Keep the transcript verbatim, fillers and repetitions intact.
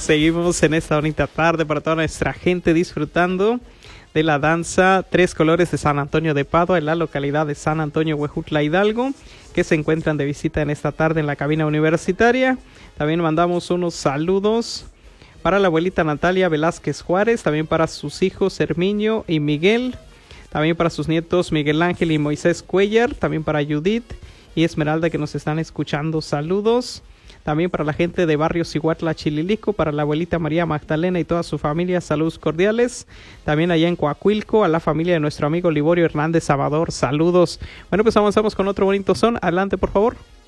seguimos en esta bonita tarde para toda nuestra gente disfrutando de la danza Tres Colores de San Antonio de Padua en la localidad de San Antonio, Huejutla, Hidalgo, que se encuentran de visita en esta tarde en la cabina universitaria. También mandamos unos saludos para la abuelita Natalia Velázquez Juárez, también para sus hijos Herminio y Miguel, también para sus nietos Miguel Ángel y Moisés Cuellar, también para Judith y Esmeralda que nos están escuchando, saludos. También para la gente de Barrio Cihuatla, Chililico, para la abuelita María Magdalena y toda su familia, saludos cordiales. También allá en Coahuilco, a la familia de nuestro amigo Liborio Hernández Amador, saludos. Bueno, pues avanzamos con otro bonito son. Adelante, por favor.